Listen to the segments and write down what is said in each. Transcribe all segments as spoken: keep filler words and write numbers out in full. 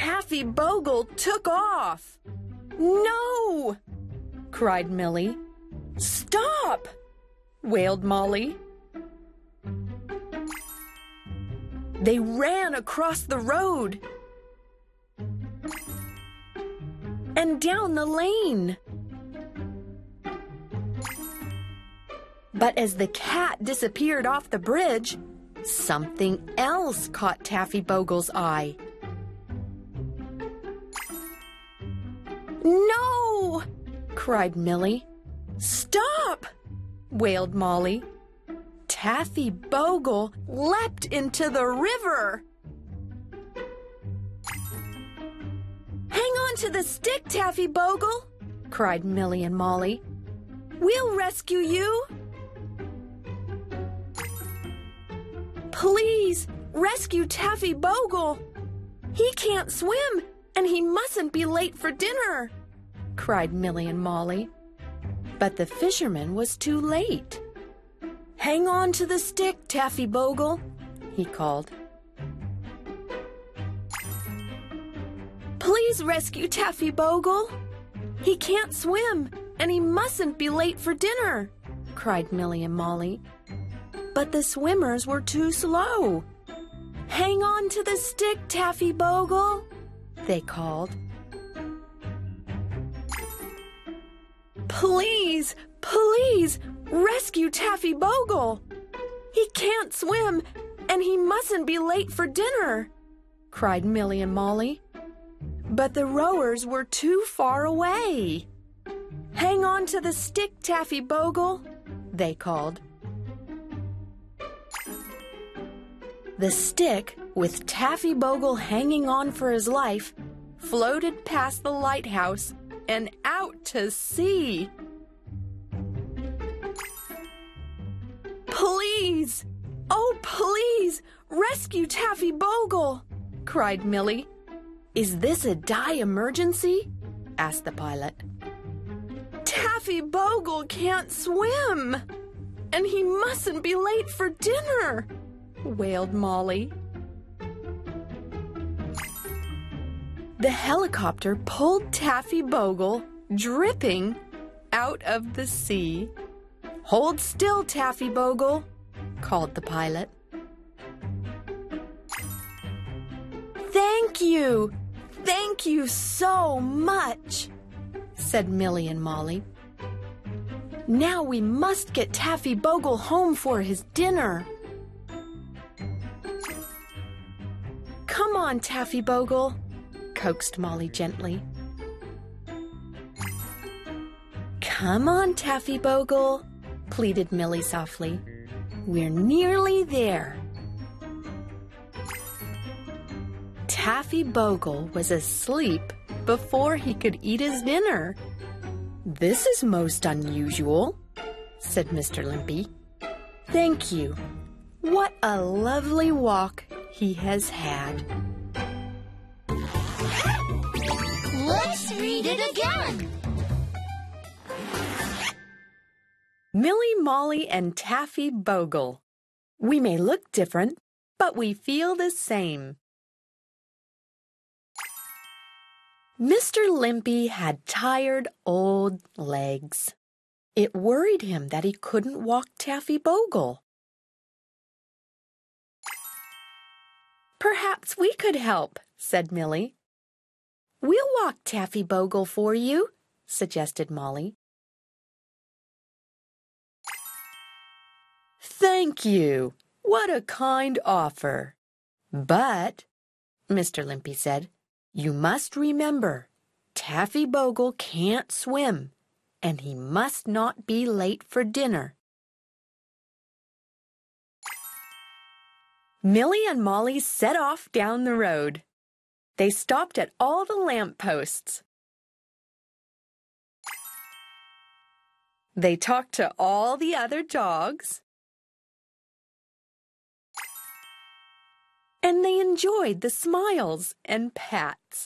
Taffy Bogle took off. "No!" cried Millie. "Stop!" wailed Molly. They ran across the road and down the lane. But as the cat disappeared off the bridge, something else caught Taffy Bogle's eye. "No!" cried Millie. "Stop!" wailed Molly. Taffy Bogle leapt into the river. "Hang on to the stick, Taffy Bogle!" cried Millie and Molly. "We'll rescue you!" "Please, rescue Taffy Bogle! He can't swim, and he mustn't be late for dinner!" cried Millie and Molly. But the fisherman was too late. "Hang on to the stick, Taffy Bogle," he called. "Please rescue Taffy Bogle! He can't swim, and he mustn't be late for dinner!" cried Millie and Molly. But the swimmers were too slow. "Hang on to the stick, Taffy Bogle," they called. "Please, please, rescue Taffy Bogle! He can't swim, and he mustn't be late for dinner!" cried Millie and Molly. But the rowers were too far away. "Hang on to the stick, Taffy Bogle," they called. The stick, with Taffy Bogle hanging on for his life, floated past the lighthouse and out to sea. "Please, oh please, rescue Taffy Bogle!" cried Millie. "Is this a dire emergency?" asked the pilot. "Taffy Bogle can't swim, and he mustn't be late for dinner!" wailed Molly. The helicopter pulled Taffy Bogle, dripping, out of the sea. "Hold still, Taffy Bogle," called the pilot. "Thank you! Thank you so much!" said Millie and Molly. "Now we must get Taffy Bogle home for his dinner." "Come on, Taffy Bogle," coaxed Molly gently. "Come on, Taffy Bogle," pleaded Millie softly. "We're nearly there." Taffy Bogle was asleep before he could eat his dinner. "This is most unusual," said Mister Limpy. "Thank you. What a lovely walk he has had." Let's read it again. Millie, Molly, and Taffy Bogle. We may look different, but we feel the same. Mister Limpy had tired old legs. It worried him that he couldn't walk Taffy Bogle. "Perhaps we could help," said Millie. "We'll walk Taffy Bogle for you," suggested Molly. "Thank you. What a kind offer. But," Mister Limpy said, "you must remember, Taffy Bogle can't swim, and he must not be late for dinner." Millie and Molly set off down the road. They stopped at all the lamp posts. They talked to all the other dogs. And they enjoyed the smiles and pats.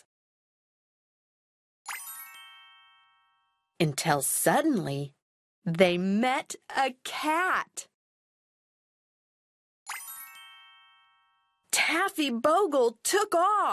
Until suddenly, they met a cat. Taffy Bogle took off.